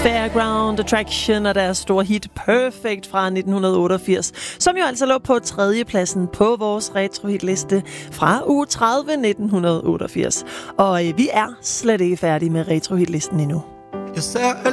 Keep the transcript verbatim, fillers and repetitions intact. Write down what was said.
Fairground Attraction og deres store hit Perfect fra nitten otteogfirs, som jo altså lå på tredjepladsen på vores retrohitliste fra uge tredive nitten otteogfirs. Og øh, vi er slet ikke færdige med retrohitlisten endnu. Jeg ser